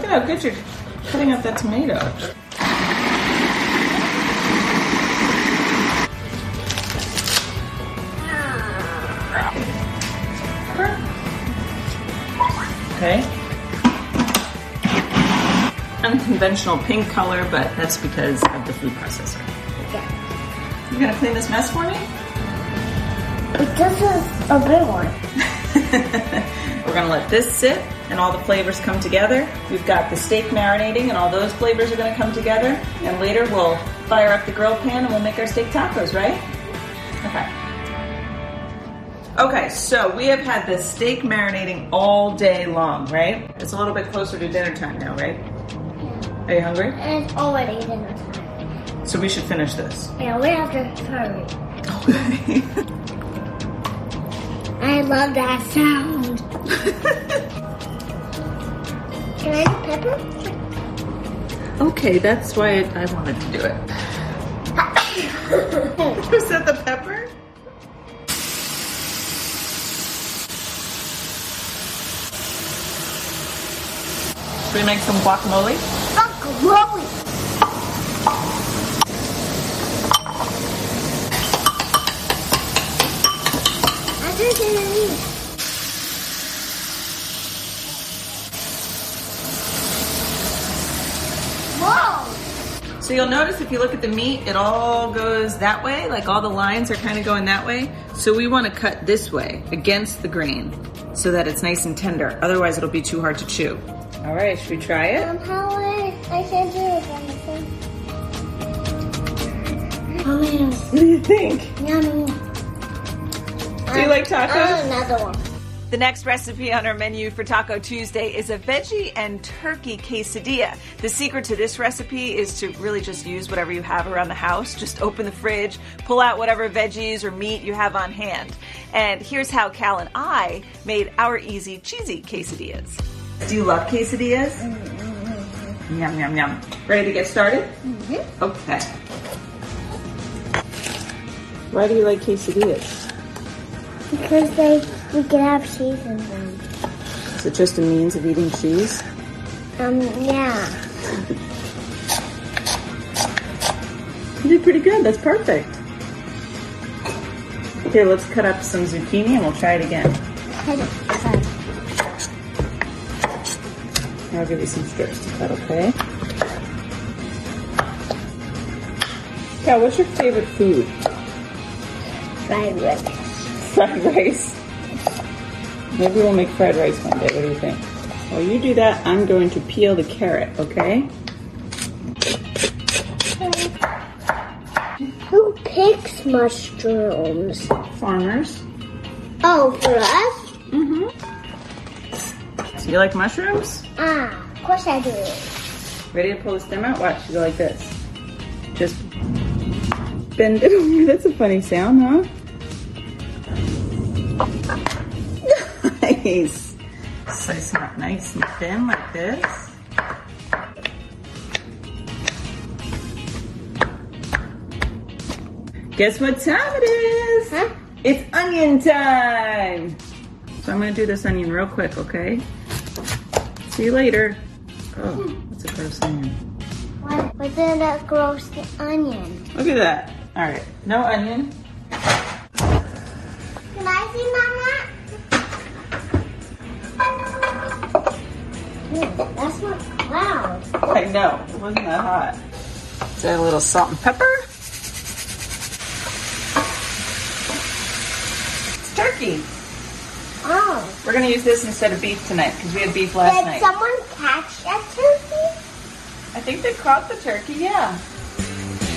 at how good you're cutting up that tomato. Okay. Unconventional pink color, but that's because of the food processor. Yeah. You gonna clean this mess for me? This is a big one. We're gonna let this sit and all the flavors come together. We've got the steak marinating and all those flavors are gonna come together. And later we'll fire up the grill pan and we'll make our steak tacos, right? Okay. Okay, so we have had this steak marinating all day long, right? It's a little bit closer to dinner time now, right? Are you hungry? And it's already dinner time. So we should finish this. Yeah, we have to hurry. Okay. I love that sound. Can I do pepper? Okay, that's why I wanted to do it. Was that the pepper? Should we make some guacamole? Guacamole. Whoa! So you'll notice if you look at the meat, it all goes that way, like all the lines are kind of going that way. So we want to cut this way, against the grain, so that it's nice and tender. Otherwise it'll be too hard to chew. All right, should we try it? How I can do it, Jonathan. What do you think? Yummy. Do you like tacos? Another one. The next recipe on our menu for Taco Tuesday is a veggie and turkey quesadilla. The secret to this recipe is to really just use whatever you have around the house. Just open the fridge, pull out whatever veggies or meat you have on hand. And here's how Cal and I made our easy, cheesy quesadillas. Do you love quesadillas? Mm-hmm. Yum, yum, yum. Ready to get started? Mm-hmm. Okay. Why do you like quesadillas? Because we can have cheese in them. Is it just a means of eating cheese? Yeah. You did pretty good. That's perfect. Here, let's cut up some zucchini and we'll try it again. I'll give you some strips to cut, okay? Cal, what's your favorite food? Fried rice. Fried rice? Maybe we'll make fried rice one day. What do you think? While you do that, I'm going to peel the carrot, okay? Who picks mushrooms? Farmers. Oh, for us? Mm-hmm. So you like mushrooms? Of course I do. Ready to pull the stem out? Watch, you go like this. Just bend it over. That's a funny sound, huh? Nice. Slice it up nice and thin like this. Guess what time it is? Huh? It's onion time. So I'm gonna do this onion real quick, okay? See you later. Oh, that's a gross onion. What? What's in that gross onion? Look at that. All right, no onion. Can I see Mama? That's not loud. I know, it wasn't that hot. Let's add a little salt and pepper. It's turkey. Oh. We're gonna use this instead of beef tonight because we had beef last Did night. someone catch that turkey? I think they caught the turkey, yeah.